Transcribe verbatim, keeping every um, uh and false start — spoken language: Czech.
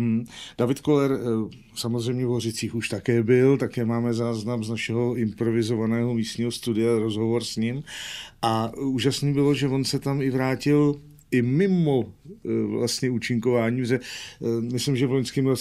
Hmm. David Koller samozřejmě v Hořicích už také byl, také máme záznam z našeho improvizovaného místního studia, rozhovor s ním. A úžasný bylo, že on se tam i vrátil i mimo vlastně účinkování, že myslím, že v loňském roce